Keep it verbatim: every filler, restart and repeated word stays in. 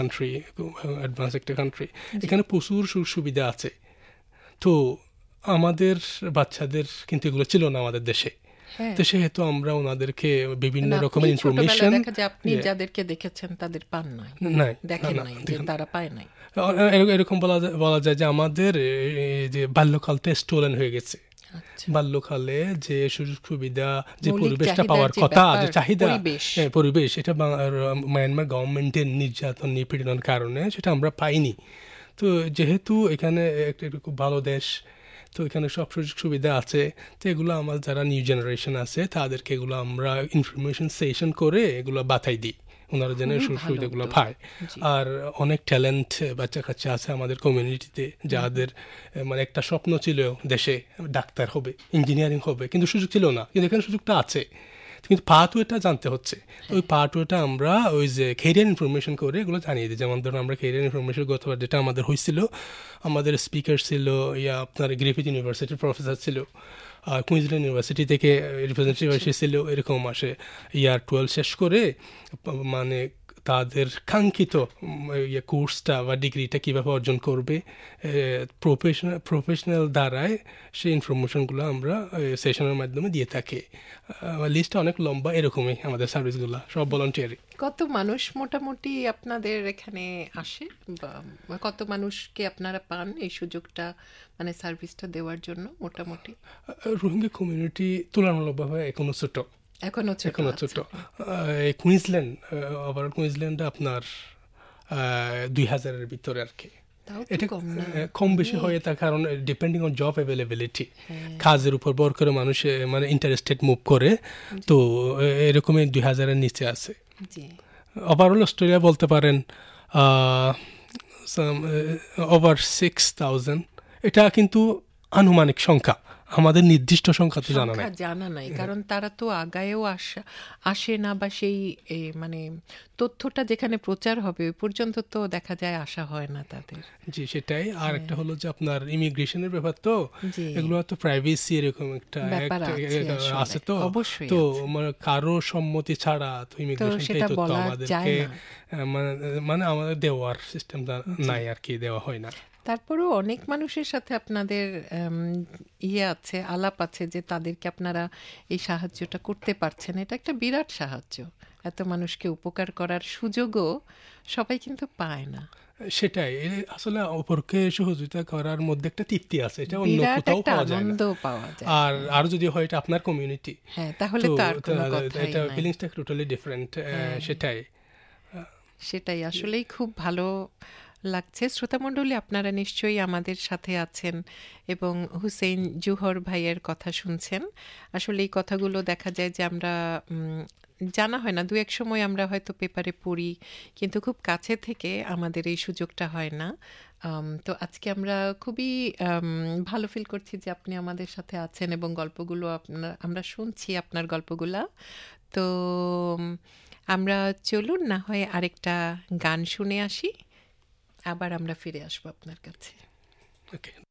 Country, advance একটা country, এখানে প্রচুর সুযোগ সুবিধা আছে। তো আমাদের বাচ্চাদের কিন্তু এগুলো ছিল না আমাদের দেশে। তো সেহেতু আমরা ওনাদেরকে বিভিন্ন রকমের ইনফরমেশন, আপনি যাদেরকে দেখেছেন তাদের পান নাই, নাই দেখেন নাই, যে তারা পায় নাই, এরকম বলা যায় যে আমাদের যে বাল্যকালটা স্টোলেন হয়ে গেছে। বাল্যকালে যে সুযোগ সুবিধা, যে পরিবেশটা পাওয়ার কথা, যে চাহিদা, পরিবেশ, এটা মায়ানমার গভর্নমেন্টের নির্যাতন নিপীড়নের কারণে সেটা আমরা পাইনি। তো যেহেতু এখানে একটা খুব ভালো দেশ, তো এখানে সব সুযোগ সুবিধা আছে, তো এগুলো আমার যারা নিউ জেনারেশন আছে তাদেরকে এগুলো আমরা ইনফরমেশন সেশন করে এগুলো বাতাই দিই, ওনারা যেন সুযোগ সুবিধাগুলো পায়। আর অনেক ট্যালেন্ট বাচ্চা কাচ্চা আছে আমাদের কমিউনিটিতে, যাদের মানে একটা স্বপ্ন ছিল দেশে ডাক্তার হবে, ইঞ্জিনিয়ারিং হবে, কিন্তু সুযোগ ছিল না, কিন্তু এখানে সুযোগটা আছে। কিন্তু পাথওয়েটা জানতে হচ্ছে। ওই পাথওয়েটা আমরা ওই যে ক্যারিয়ার ইনফরমেশন করে এগুলো জানিয়ে দিই। যেমন ধরুন আমরা ক্যারিয়ার ইনফরমেশন গতবার যেটা আমাদের হয়েছিল, আমাদের স্পিকার ছিল ইয়া আপনার গ্রিফিথ ইউনিভার্সিটির প্রফেসর ছিল, কুইন্সল্যান্ড ইউনিভার্সিটি থেকে রিপ্রেজেন্টেটিভ এসেছিল, এরকম আসে ইয়ার টুয়েলভ শেষ করে মানে তাদের কাঙ্ক্ষিত ইয়ে কোর্সটা বা ডিগ্রিটা কীভাবে অর্জন করবে প্রফেশনাল প্রফেশনাল দ্বারায় সেই ইনফরমেশনগুলো আমরা সেশনের মাধ্যমে দিয়ে থাকি। লিস্টটা অনেক লম্বা, এরকমই আমাদের সার্ভিসগুলো সব ভলান্টিয়ারি। কত মানুষ মোটামুটি আপনাদের এখানে আসে, বা কত মানুষকে আপনারা পান এই সুযোগটা, মানে সার্ভিসটা দেওয়ার জন্য মোটামুটি? রোহিঙ্গা কমিউনিটি তুলনামূলকভাবে এখনো ছোট, এখনো এখনো ছোট। এই কুইন্সল্যান্ড, আবার কুইন্সল্যান্ডে আপনার দুই হাজারের ভিতরে আর কি, এটা কম বেশি হয়ে থাকে, কারণ ডিপেন্ডিং অন জব অ্যাভেলেবিলিটি, কাজের উপর ভর করে মানুষ মানে ইন্টারেস্টেড মুভ করে, তো এরকমই দুই হাজারের নিচে আছে। ওভারঅল অস্ট্রেলিয়া বলতে পারেন ওভার সিক্স থাউজেন্ড, এটা কিন্তু আনুমানিক সংখ্যা, আমাদের নির্দিষ্ট সংখ্যা তো জানা নাই জানা নাই কারণ তারা তো আগায়েও আসা আসে না, বা সেই মানে তথ্যটা যেখানে প্রচার হবে ওই পর্যন্ত তো দেখা যায় আসা হয় না তাদের। জি সেটাই। আর একটা হলো যে আপনার ইমিগ্রেশনের ব্যাপার, তো এগুলো তো প্রাইভেসি এরকম একটা আছে, তো তো মানে কারো সম্মতি ছাড়া তো ইমিগ্রেশনটাই তো আমাদেরকে মানে আমাদের দেওয়ার সিস্টেমটা নাই আর কি, দেওয়া হয় না। তারপরেও অনেক মানুষের সাথে আপনাদের ইয়ে আছে, আলাপ আছে, যে তাদেরকে আপনারা এই সাহায্যটা করতে পারছেন, এটা একটা বিরাট সাহায্য। এত মানুষকে উপকার করার সুযোগও সবাই কিন্তু পায় না। সেটাই আসলে অপরকে সহযোগিতা করার মধ্যে একটা তৃপ্তি আছে, এটা অন্য কোথাও পাওয়া যায় না। আর আর যদি হয় এটা আপনার কমিউনিটি, হ্যাঁ, তাহলে তো আর কোনো কথাই এটা নাই, ফিলিংসটা টোটালি ডিফারেন্ট। সেটাই সেটাই আসলেই খুব ভালো লাগছে। শ্রোতামণ্ডলী, আপনারা নিশ্চয়ই আমাদের সাথে আছেন এবং হুসেইন জুহর ভাইয়ের কথা শুনছেন। আসলে এই কথাগুলো দেখা যায় যে আমরা জানা হয় না, দু এক সময় আমরা হয়তো পেপারে পড়ি, কিন্তু খুব কাছে থেকে আমাদের এই সুযোগটা হয় না। তো আজকে আমরা খুবই ভালো ফিল করছি যে আপনি আমাদের সাথে আছেন এবং গল্পগুলো আপনার আমরা শুনছি, আপনার গল্পগুলা। তো আমরা চলুন না হয় আরেকটা গান শুনে আসি, আবার আমরা ফিরে আসবো আপনার কাছে। ওকে।